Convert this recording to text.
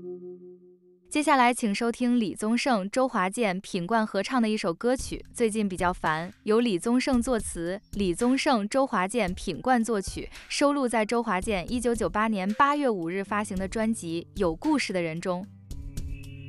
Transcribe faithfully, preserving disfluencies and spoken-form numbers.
接下来请收听李宗盛、周华健、品冠合唱的一首歌曲《最近比较烦》，由李宗盛作词，李宗盛、周华健、品冠作曲，收录在周华健一九九八年八月五日发行的专辑《有故事的人》中。